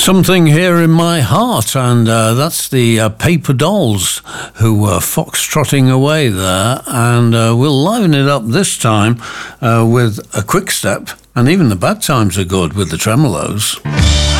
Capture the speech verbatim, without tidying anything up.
Something here in my heart, and uh, that's the uh, Paper Dolls who were foxtrotting away there, and uh, we'll liven it up this time uh, with a quick step, and even the bad times are good with the tremolos.